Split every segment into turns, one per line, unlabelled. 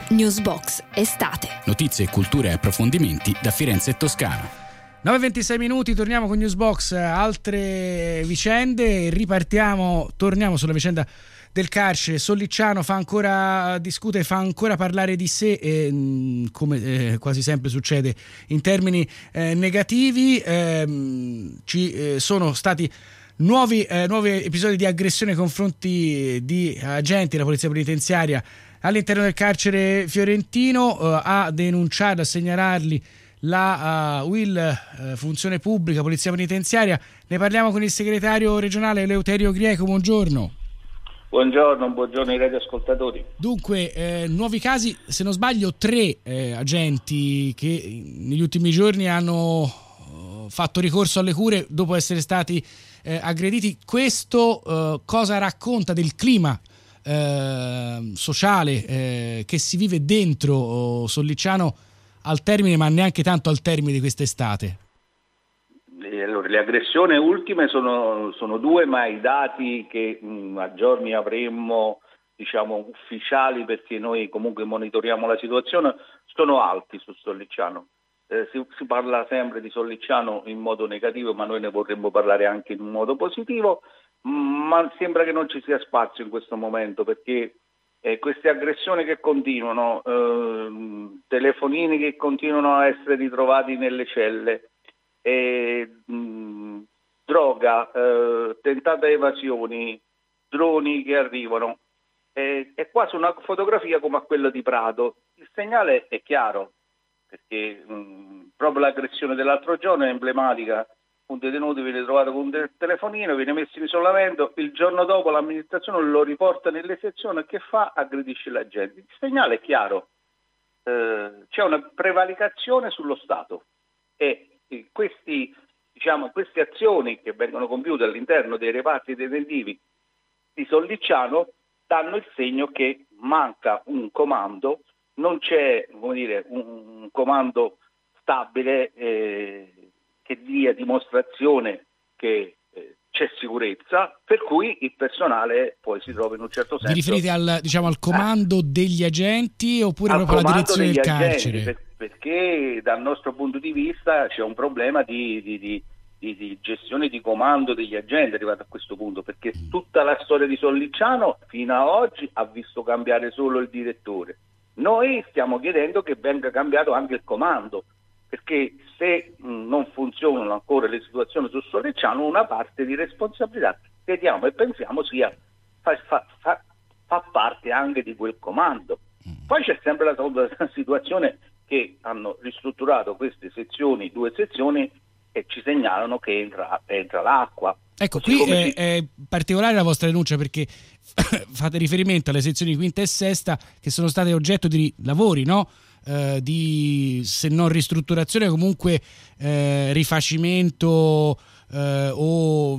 Newsbox Estate.
Notizie, cultura e approfondimenti da Firenze e Toscana.
9:26 minuti, torniamo con Newsbox, altre vicende, torniamo sulla vicenda del carcere. Sollicciano fa ancora parlare di sé, come quasi sempre succede, in termini negativi. Ci sono stati nuovi episodi di aggressione nei confronti di agenti della polizia penitenziaria all'interno del carcere fiorentino. A denunciarli, a segnalarli la UIL, Funzione Pubblica, Polizia Penitenziaria. Ne parliamo con il segretario regionale Eleuterio Grieco. Buongiorno.
Buongiorno ai radioascoltatori.
Dunque, nuovi casi, se non sbaglio 3 agenti che negli ultimi giorni hanno fatto ricorso alle cure dopo essere stati aggrediti. Questo cosa racconta del clima sociale che si vive dentro Sollicciano al termine, ma neanche tanto al termine di quest'estate?
Allora, le aggressioni ultime sono 2, ma i dati che a giorni avremmo, ufficiali, perché noi comunque monitoriamo la situazione, sono alti su Sollicciano. Si parla sempre di Sollicciano in modo negativo, ma noi ne vorremmo parlare anche in un modo positivo, ma sembra che non ci sia spazio in questo momento, perché queste aggressioni che continuano, telefonini che continuano a essere ritrovati nelle celle, droga, tentate evasioni, droni che arrivano, è quasi una fotografia come a quella di Prato. Il segnale è chiaro, perché proprio l'aggressione dell'altro giorno è emblematica. Un detenuto viene trovato con un telefonino, viene messo in isolamento, il giorno dopo l'amministrazione lo riporta nelle sezioni, che fa? Aggredisce la gente. Il segnale è chiaro, c'è una prevaricazione sullo Stato e queste azioni che vengono compiute all'interno dei reparti detentivi di Sollicciano danno il segno che manca un comando, non c'è un comando stabile che dia dimostrazione che c'è sicurezza, per cui il personale poi si trova in un certo senso.
Vi riferite al comando degli agenti oppure proprio alla direzione del carcere?
Perché dal nostro punto di vista c'è un problema di gestione di comando degli agenti arrivato a questo punto, perché tutta la storia di Sollicciano fino a oggi ha visto cambiare solo il direttore. Noi stiamo chiedendo che venga cambiato anche il comando, perché se non funzionano ancora le situazioni su Sollicciano, una parte di responsabilità crediamo e pensiamo fa parte anche di quel comando. Poi c'è sempre la seconda situazione, che hanno ristrutturato queste sezioni, 2 sezioni, e ci segnalano che entra l'acqua.
Ecco, qui è particolare la vostra denuncia, perché fate riferimento alle sezioni quinta e sesta che sono state oggetto di lavori, no? Di, se non ristrutturazione, comunque rifacimento o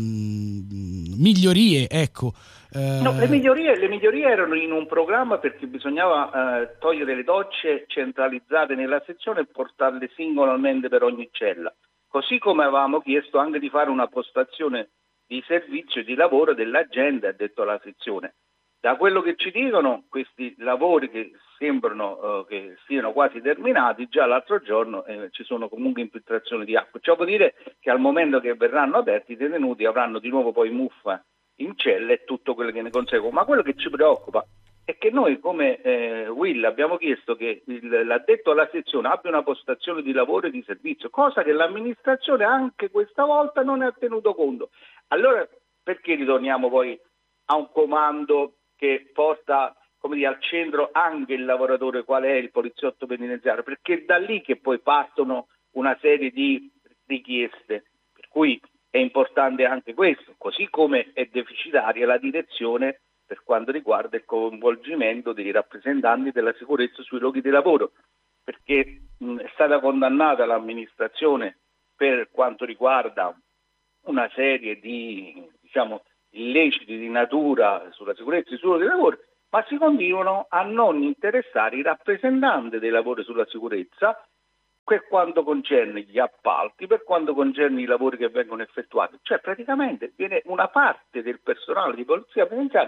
migliorie, ecco.
No, le migliorie erano in un programma, perché bisognava togliere le docce centralizzate nella sezione e portarle singolarmente per ogni cella, così come avevamo chiesto anche di fare una postazione di servizio e di lavoro dell'agente addetto alla sezione. Da quello che ci dicono, questi lavori che sembrano che siano quasi terminati, già l'altro giorno ci sono comunque infiltrazioni di acqua. Ciò vuol dire che al momento che verranno aperti, i detenuti avranno di nuovo poi muffa in cella e tutto quello che ne consegue. Ma quello che ci preoccupa è che noi come Will abbiamo chiesto che l'addetto alla sezione abbia una postazione di lavoro e di servizio, cosa che l'amministrazione anche questa volta non ne ha tenuto conto. Allora perché ritorniamo poi a un comando che porta al centro anche il lavoratore, qual è il poliziotto penitenziario? Perché è da lì che poi partono una serie di richieste, per cui è importante anche questo, così come è deficitaria la direzione per quanto riguarda il coinvolgimento dei rappresentanti della sicurezza sui luoghi di lavoro, perché è stata condannata l'amministrazione per quanto riguarda una serie di illeciti di natura sulla sicurezza sui luoghi di lavoro, ma si continuano a non interessare i rappresentanti dei lavori sulla sicurezza per quanto concerne gli appalti, per quanto concerne i lavori che vengono effettuati. Cioè praticamente viene una parte del personale di polizia penitenziaria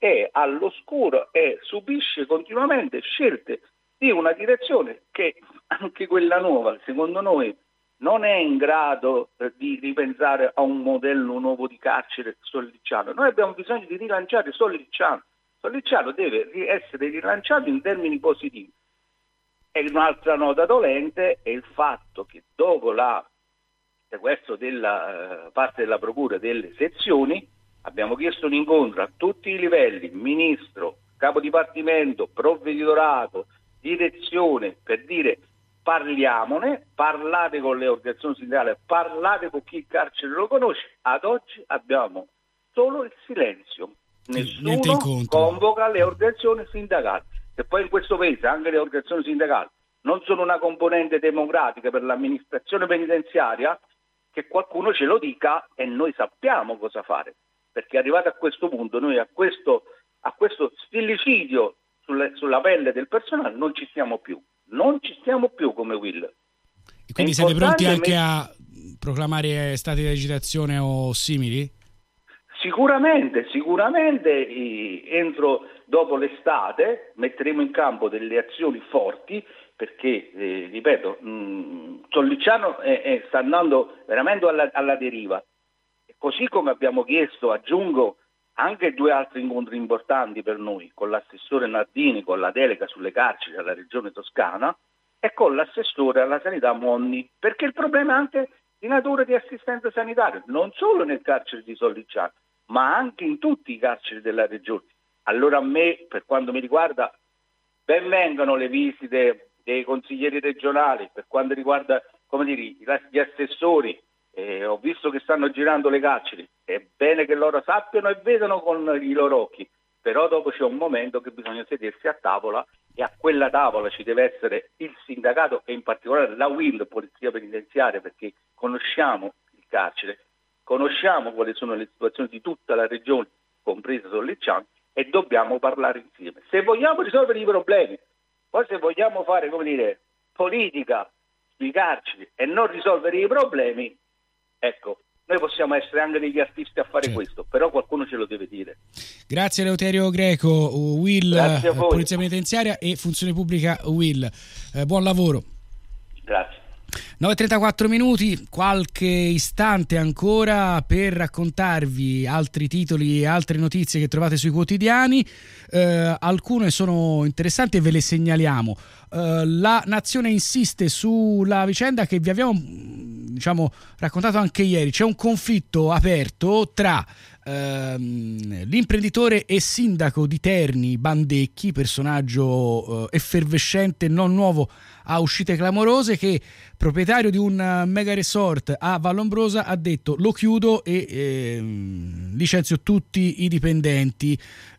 è all'oscuro e subisce continuamente scelte di una direzione che anche quella nuova, secondo noi, non è in grado di ripensare a un modello nuovo di carcere Sollicciano. Noi abbiamo bisogno di rilanciare Sollicciano. Sollicciano deve essere rilanciato in termini positivi. E un'altra nota dolente è il fatto che dopo il sequestro della parte della procura delle sezioni abbiamo chiesto un incontro a tutti i livelli, ministro, capo dipartimento, provveditorato, direzione, per dire parliamone, parlate con le organizzazioni sindacali, parlate con chi il carcere lo conosce. Ad oggi abbiamo solo il silenzio, nessuno convoca le organizzazioni sindacali. E poi in questo paese anche le organizzazioni sindacali non sono una componente democratica per l'amministrazione penitenziaria, che qualcuno ce lo dica e noi sappiamo cosa fare, perché arrivato a questo punto noi a questo stillicidio sulla pelle del personale non ci stiamo più come Will.
E quindi siete pronti anche a proclamare stati di agitazione o simili?
Sicuramente dopo l'estate metteremo in campo delle azioni forti, perché ripeto, Sollicciano sta andando veramente alla deriva. Così come abbiamo chiesto, aggiungo, anche 2 altri incontri importanti per noi, con l'assessore Nardini, con la delega sulle carceri alla Regione Toscana, e con l'assessore alla sanità Monni, perché il problema è anche di natura di assistenza sanitaria, non solo nel carcere di Sollicciano, ma anche in tutti i carceri della Regione. Allora a me, per quanto mi riguarda, ben vengano le visite dei consiglieri regionali, per quanto riguarda, gli assessori. Ho visto che stanno girando le carceri, è bene che loro sappiano e vedano con i loro occhi, però dopo c'è un momento che bisogna sedersi a tavola, e a quella tavola ci deve essere il sindacato e in particolare la UIL, Polizia Penitenziaria, perché conosciamo il carcere, conosciamo quali sono le situazioni di tutta la regione, compresa Sollicciano, e dobbiamo parlare insieme. Se vogliamo risolvere i problemi, poi se vogliamo fare, politica sui carceri e non risolvere i problemi, ecco, noi possiamo essere anche degli artisti a fare questo, però qualcuno ce lo deve dire.
Grazie Eleuterio Greco, Will, Polizia Penitenziaria e Funzione Pubblica Will. Buon lavoro.
Grazie.
9:34 minuti, qualche istante ancora per raccontarvi altri titoli e altre notizie che trovate sui quotidiani. Alcune sono interessanti e ve le segnaliamo. La Nazione insiste sulla vicenda che vi abbiamo raccontato anche ieri. C'è un conflitto aperto tra l'imprenditore e sindaco di Terni Bandecchi, personaggio effervescente, non nuovo a uscite clamorose, che proprietario di un mega resort a Vallombrosa ha detto: lo chiudo e licenzio tutti i dipendenti,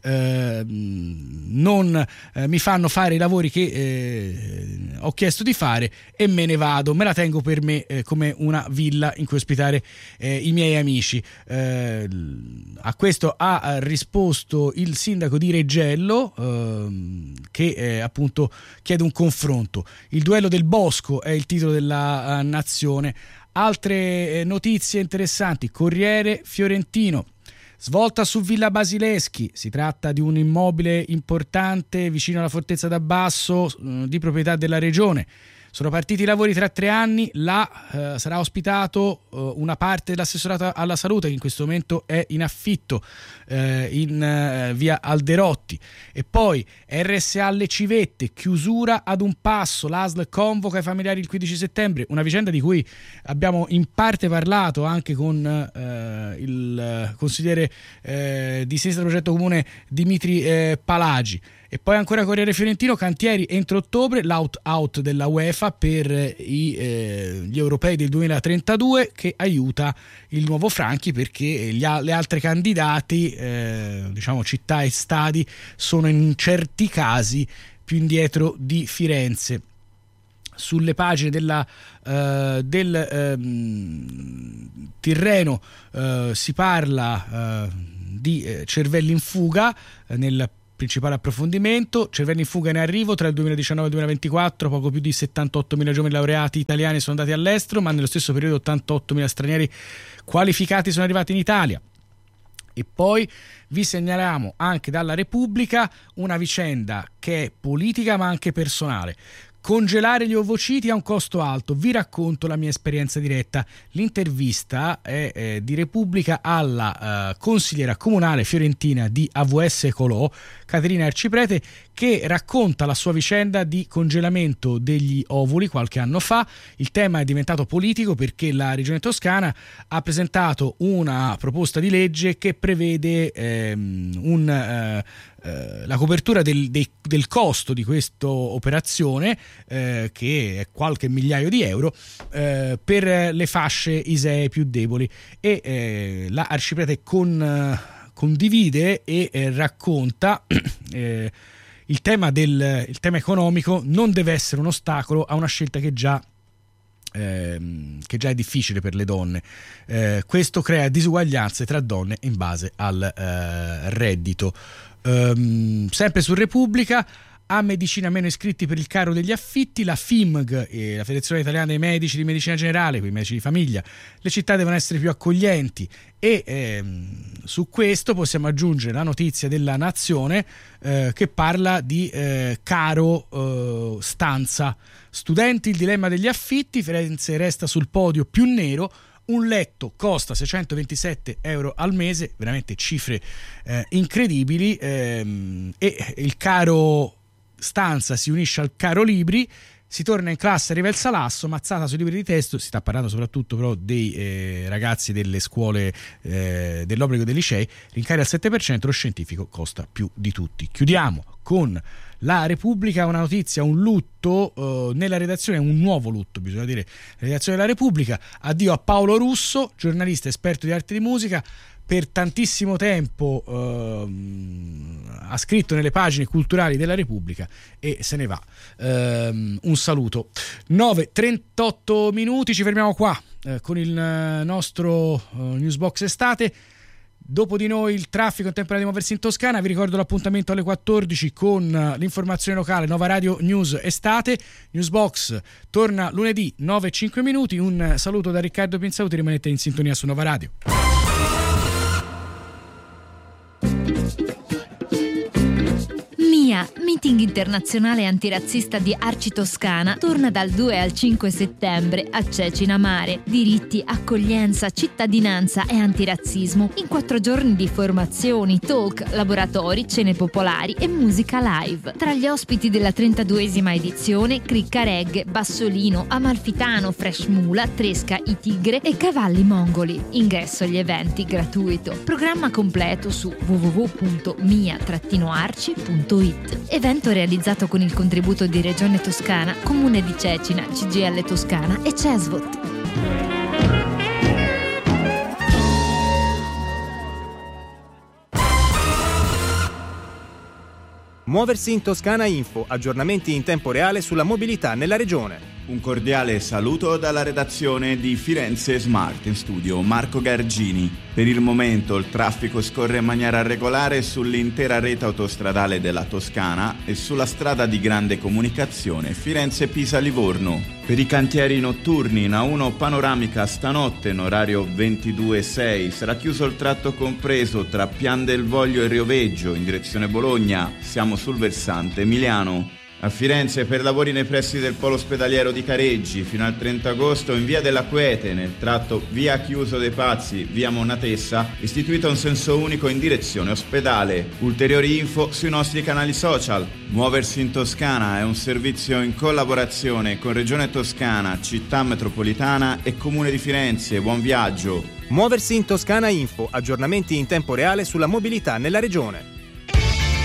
non mi fanno fare i lavori che ho chiesto di fare e me ne vado, me la tengo per me come una villa in cui ospitare i miei amici. A questo ha risposto il sindaco di Reggello, che appunto chiede un confronto. Il duello del Bosco è il titolo della Nazione. Altre notizie interessanti: Corriere Fiorentino, svolta su Villa Basileschi, si tratta di un immobile importante vicino alla Fortezza d'Abbasso, di proprietà della regione. Sono partiti i lavori tra 3 anni, là sarà ospitato una parte dell'assessorato alla salute, che in questo momento è in affitto in via Alderotti. E poi RSA alle Civette, chiusura ad un passo, l'ASL convoca i familiari il 15 settembre, una vicenda di cui abbiamo in parte parlato anche con il consigliere di Sinistra Progetto Comune Dimitri Palagi. E poi ancora Corriere Fiorentino, cantieri entro ottobre, l'out-out della UEFA per gli europei del 2032, che aiuta il nuovo Franchi, perché le altre candidati, città e stadi, sono in certi casi più indietro di Firenze. Sulle pagine del Tirreno si parla di cervelli in fuga nel principale approfondimento. Cervelli in fuga in arrivo tra il 2019 e il 2024, poco più di 78.000 giovani laureati italiani sono andati all'estero, ma nello stesso periodo 88.000 stranieri qualificati sono arrivati in Italia. E poi vi segnaliamo anche dalla Repubblica una vicenda che è politica ma anche personale. Congelare gli ovociti ha un costo alto, vi racconto la mia esperienza diretta. L'intervista è di Repubblica alla consigliera comunale fiorentina di AVS Colò, Caterina Arciprete, che racconta la sua vicenda di congelamento degli ovuli qualche anno fa. Il tema è diventato politico perché la Regione Toscana ha presentato una proposta di legge che prevede la copertura del costo di questa operazione, che è qualche migliaio di euro, per le fasce ISEE più deboli. E la Arciprete condivide e racconta il tema economico non deve essere un ostacolo a una scelta che già è difficile per le donne. Questo crea disuguaglianze tra donne in base al reddito. Sempre su Repubblica, a medicina meno iscritti per il caro degli affitti, la FIMG, la Federazione Italiana dei Medici di Medicina Generale, quei medici di famiglia, le città devono essere più accoglienti. E su questo possiamo aggiungere la notizia della Nazione, che parla di caro stanza. Studenti, il dilemma degli affitti, Firenze resta sul podio più nero. Un letto costa 627 euro al mese, veramente cifre incredibili, e il caro stanza si unisce al caro libri. Si torna in classe, arriva il salasso, mazzata sui libri di testo. Si sta parlando soprattutto però dei ragazzi delle scuole dell'obbligo dei licei. Rincari al 7%, lo scientifico costa più di tutti. Chiudiamo con la Repubblica, una notizia, un lutto nella redazione, un nuovo lutto bisogna dire, la redazione della Repubblica. Addio a Paolo Russo, giornalista esperto di arte di musica. Per tantissimo tempo ha scritto nelle pagine culturali della Repubblica e se ne va. Un saluto. 9:38 minuti, ci fermiamo qua con il nostro Newsbox estate. Dopo di noi il traffico in tempo di muoversi in Toscana. Vi ricordo l'appuntamento alle 14 con l'informazione locale, Nova Radio News estate. Newsbox torna lunedì 9:05 minuti. Un saluto da Riccardo Pinzauti, rimanete in sintonia su Nova Radio.
MIA, Meeting internazionale antirazzista di Arci Toscana, torna dal 2 al 5 settembre a Cecina Mare. Diritti, accoglienza, cittadinanza e antirazzismo in 4 giorni di formazioni, talk, laboratori, cene popolari e musica live. Tra gli ospiti della 32esima edizione, Cricca Reggae, Bassolino, Amalfitano, Fresh Mula, Tresca, I Tigre e Cavalli Mongoli. Ingresso agli eventi gratuito. Programma completo su www.mia-arci.it. Evento realizzato con il contributo di Regione Toscana, Comune di Cecina, CGIL Toscana e CESVOT.
Muoversi in Toscana Info, aggiornamenti in tempo reale sulla mobilità nella regione.
Un cordiale saluto dalla redazione di Firenze Smart, in studio Marco Gargini. Per il momento il traffico scorre in maniera regolare sull'intera rete autostradale della Toscana e sulla strada di grande comunicazione Firenze-Pisa-Livorno. Per i cantieri notturni in A1 panoramica stanotte in orario 22:06 sarà chiuso il tratto compreso tra Pian del Voglio e Rioveggio in direzione Bologna. Siamo sul versante emiliano. A Firenze per lavori nei pressi del polo ospedaliero di Careggi fino al 30 agosto in via della Quete nel tratto via Chiuso dei Pazzi, via Monatessa, istituito un senso unico in direzione ospedale. Ulteriori info sui nostri canali social. Muoversi in Toscana è un servizio in collaborazione con Regione Toscana, Città Metropolitana e Comune di Firenze. Buon viaggio!
Muoversi in Toscana Info, aggiornamenti in tempo reale sulla mobilità nella regione.